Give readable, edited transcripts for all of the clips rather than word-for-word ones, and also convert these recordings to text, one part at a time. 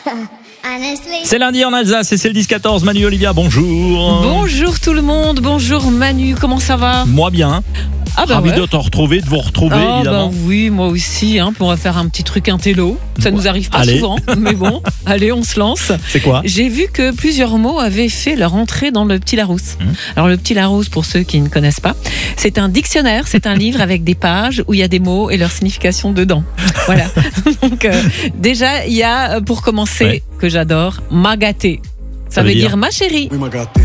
C'est lundi en Alsace et c'est le 10-14. Manu, Olivia, bonjour. Bonjour tout le monde, bonjour Manu, comment ça va? Moi bien. Ravi ouais. de te retrouver, de vous retrouver évidemment. Oui, moi aussi, on va faire un petit truc intello. Ça nous arrive pas souvent, mais bon, allez, on se lance. C'est quoi? J'ai vu que plusieurs mots avaient fait leur entrée dans le Petit Larousse. Alors le Petit Larousse, pour ceux qui ne connaissent pas, c'est un dictionnaire, c'est un livre avec des pages où il y a des mots et leur signification dedans. Voilà. Donc déjà, il y a, pour commencer, que j'adore, m'a gâté. Ça veut dire ma chérie. Oui, m'a gâté.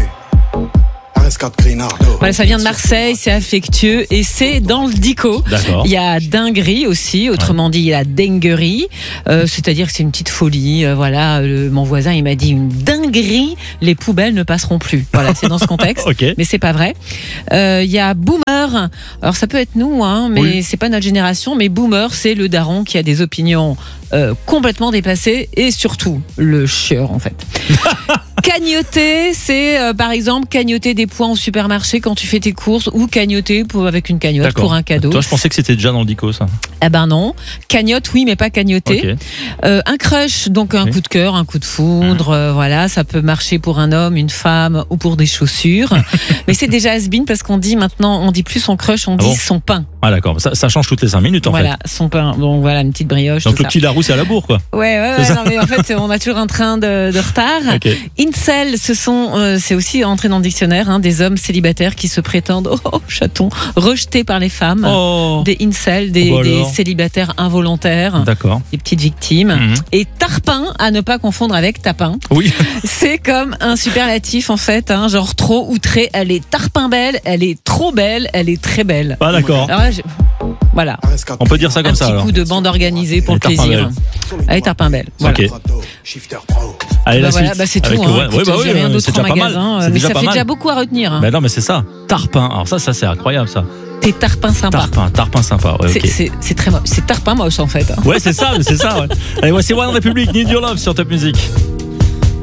Voilà, ça vient de Marseille, c'est affectueux et c'est dans le dico. D'accord. Il y a dinguerie aussi, autrement dit il y a dinguerie, c'est-à-dire que c'est une petite folie. Voilà, mon voisin il m'a dit une dinguerie, les poubelles ne passeront plus. Voilà, c'est dans ce contexte, Okay. mais c'est pas vrai. Il y a boomer, alors ça peut être nous, mais c'est pas notre génération. Mais boomer, c'est le daron qui a des opinions complètement dépassées et surtout le chieur en fait. Cagnotter, c'est par exemple cagnotter des points au supermarché quand tu fais tes courses ou cagnotter avec une cagnotte pour un cadeau. Toi, je pensais que c'était déjà dans le dico ça. Eh ben non, cagnotte oui mais pas cagnotter. Okay. Un crush, donc un coup de cœur, un coup de foudre, voilà, ça peut marcher pour un homme, une femme ou pour des chaussures. Mais c'est déjà has-been parce qu'on dit maintenant, on dit plus son crush, on dit son pain. Ah d'accord, ça change toutes les 5 minutes en fait. Voilà, son pain. Bon voilà, une petite brioche. Donc tout le Petit Larousse c'est à la bourre quoi. Ouais, non mais en fait on a toujours un train de retard. Okay. Incel, c'est aussi entré dans le dictionnaire, des hommes célibataires qui se prétendent, chaton, rejetés par les femmes. Des incels, des célibataires involontaires. D'accord. Des petites victimes. Et tarpin, à ne pas confondre avec tapin. Oui. C'est comme un superlatif en fait, genre trop ou très. Elle est tarpin belle, elle est trop belle, elle est très belle. Ah d'accord. Alors là, voilà. On peut dire ça comme ça alors. Un petit coup de bande organisée pour le plaisir. Allez, tarpin belle. Voilà. Ok. Allez, la suite. C'est tout. J'ai rien d'autre en magasin. Mais ça fait déjà beaucoup à retenir. Ben non, mais c'est ça. Tarpin. Alors ça c'est incroyable ça. T'es tarpin sympa. Tarpin sympa. Ouais, okay. C'est très moche. C'est tarpin moche en fait. Ouais, c'est ça. Ouais. Allez, voici One Republic, Need Your Love sur Top Music.